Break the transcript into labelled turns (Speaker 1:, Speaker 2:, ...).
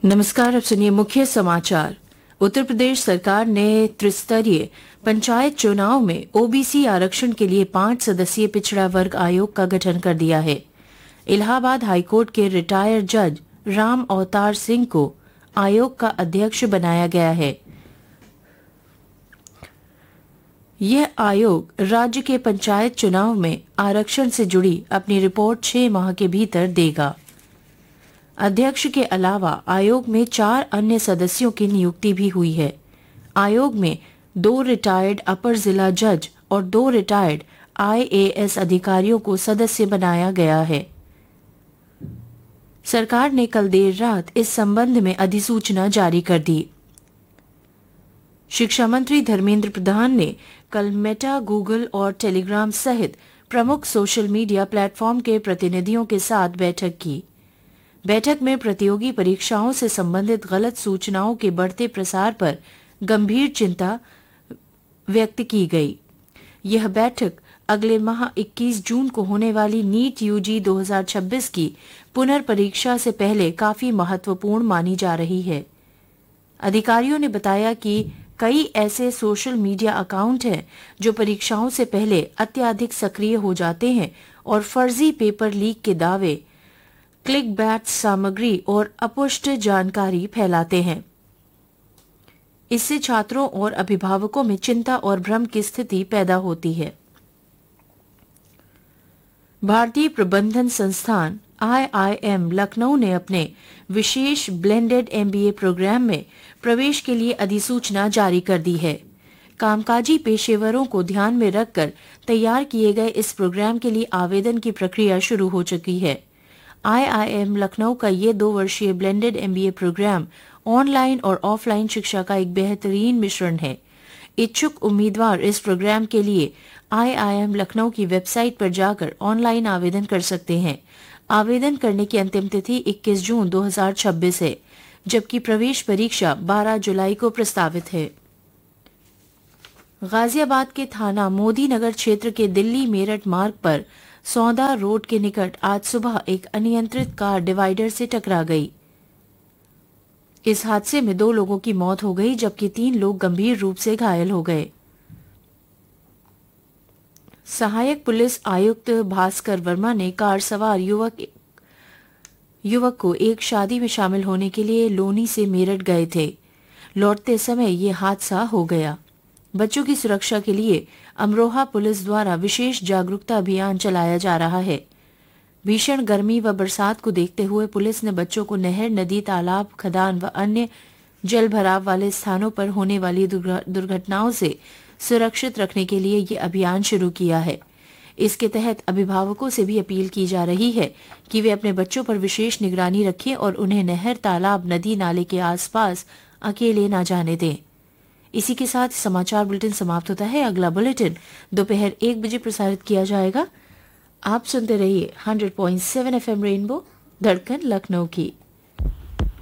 Speaker 1: नमस्कार, अब सुनिए मुख्य समाचार। उत्तर प्रदेश सरकार ने त्रिस्तरीय पंचायत चुनाव में ओबीसी आरक्षण के लिए 5 सदस्यीय पिछड़ा वर्ग आयोग का गठन कर दिया है। इलाहाबाद हाईकोर्ट के रिटायर्ड जज राम अवतार सिंह को आयोग का अध्यक्ष बनाया गया है। यह आयोग राज्य के पंचायत चुनाव में आरक्षण से जुड़ी अपनी रिपोर्ट 6 माह के भीतर देगा। अध्यक्ष के अलावा आयोग में 4 अन्य सदस्यों की नियुक्ति भी हुई है। आयोग में 2 रिटायर्ड अपर जिला जज और 2 रिटायर्ड आईएएस अधिकारियों को सदस्य बनाया गया है। सरकार ने कल देर रात इस संबंध में अधिसूचना जारी कर दी। शिक्षा मंत्री धर्मेंद्र प्रधान ने कल मेटा, गूगल और टेलीग्राम सहित प्रमुख सोशल मीडिया प्लेटफॉर्म के प्रतिनिधियों के साथ बैठक की। बैठक में प्रतियोगी परीक्षाओं से संबंधित गलत सूचनाओं के बढ़ते प्रसार पर गंभीर चिंता व्यक्त की गई। यह बैठक अगले माह 21 जून को होने वाली नीट यूजी 2026 की पुनर्परीक्षा से पहले काफी महत्वपूर्ण मानी जा रही है। अधिकारियों ने बताया कि कई ऐसे सोशल मीडिया अकाउंट हैं जो परीक्षाओं से पहले अत्यधिक सक्रिय हो जाते हैं और फर्जी पेपर लीक के दावे, क्लिक बैट सामग्री और अपुष्ट जानकारी फैलाते हैं। इससे छात्रों और अभिभावकों में चिंता और भ्रम की स्थिति पैदा होती है। भारतीय प्रबंधन संस्थान आईआईएम लखनऊ ने अपने विशेष ब्लेंडेड एमबीए प्रोग्राम में प्रवेश के लिए अधिसूचना जारी कर दी है। कामकाजी पेशेवरों को ध्यान में रखकर तैयार किए गए इस प्रोग्राम के लिए आवेदन की प्रक्रिया शुरू हो चुकी है। आईआईएम लखनऊ का ये 2 वर्षीय ब्लेंडेड एमबीए प्रोग्राम ऑनलाइन और ऑफलाइन शिक्षा का एक बेहतरीन मिश्रण है। इच्छुक उम्मीदवार इस प्रोग्राम के लिए आईआईएम लखनऊ की वेबसाइट पर जाकर ऑनलाइन आवेदन कर सकते हैं। आवेदन करने की अंतिम तिथि 21 जून 2026 है, जबकि प्रवेश परीक्षा 12 जुलाई को प्रस्तावित है। गाजियाबाद के थाना मोदी नगर क्षेत्र के दिल्ली मेरठ मार्ग पर सौदा रोड के निकट आज सुबह एक अनियंत्रित कार डिवाइडर से टकरा गई। इस हादसे में 2 लोगों की मौत हो गई, जबकि 3 लोग गंभीर रूप से घायल हो गए। सहायक पुलिस आयुक्त भास्कर वर्मा ने कार सवार युवक को एक शादी में शामिल होने के लिए लोनी से मेरठ गए थे। लौटते समय ये हादसा हो गया। बच्चों की सुरक्षा के लिए अमरोहा पुलिस द्वारा विशेष जागरूकता अभियान चलाया जा रहा है। भीषण गर्मी व बरसात को देखते हुए पुलिस ने बच्चों को नहर, नदी, तालाब, खदान व अन्य जल भराव वाले स्थानों पर होने वाली दुर्घटनाओं से सुरक्षित रखने के लिए ये अभियान शुरू किया है। इसके तहत अभिभावकों से भी अपील की जा रही है कि वे अपने बच्चों पर विशेष निगरानी रखें और उन्हें नहर, तालाब, नदी, नाले के आसपास अकेले न जाने दें। इसी के साथ समाचार बुलेटिन समाप्त होता है। अगला बुलेटिन दोपहर 1 बजे प्रसारित किया जाएगा। आप सुनते रहिए 100.7 FM रेनबो, धड़कन लखनऊ की।